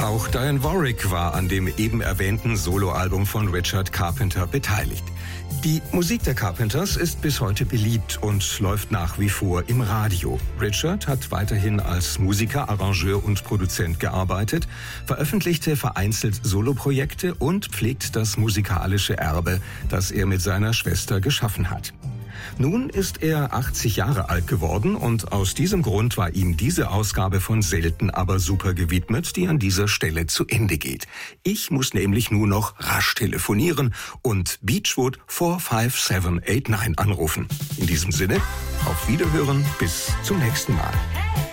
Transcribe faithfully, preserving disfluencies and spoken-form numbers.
Auch Diane Warwick war an dem eben erwähnten Soloalbum von Richard Carpenter beteiligt. Die Musik der Carpenters ist bis heute beliebt und läuft nach wie vor im Radio. Richard hat weiterhin als Musiker, Arrangeur und Produzent gearbeitet, veröffentlichte vereinzelt Soloprojekte und pflegt das musikalische Erbe, das er mit seiner Schwester geschaffen hat. Nun ist er achtzig Jahre alt geworden und aus diesem Grund war ihm diese Ausgabe von Selten aber super gewidmet, die an dieser Stelle zu Ende geht. Ich muss nämlich nur noch rasch telefonieren und Beechwood vier fünf sieben acht neun anrufen. In diesem Sinne, auf Wiederhören, bis zum nächsten Mal.